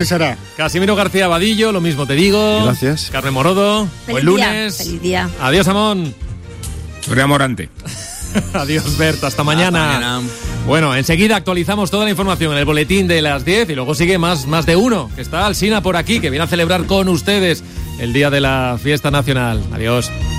será. Casimiro García Vadillo, lo mismo te digo. Gracias. Carmen Morodo, buen lunes. Feliz día. Adiós, Amón. Soria Morante. Adiós, Berta, hasta mañana. Bueno, enseguida actualizamos toda la información en el boletín de las 10 y luego sigue más de uno, que está Alsina por aquí, que viene a celebrar con ustedes el día de la fiesta nacional. Adiós.